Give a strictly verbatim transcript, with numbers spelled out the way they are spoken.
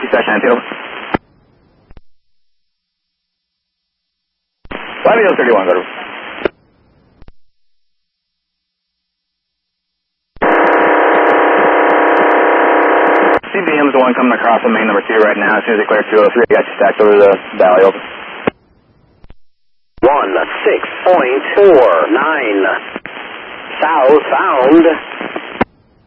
Stash nineteen, over. Lavio thirty-one, go to. C B M's the one coming across on main number two right now. As soon as they clear two oh three, I got you stacked over the valley, over. one six point four nine southbound.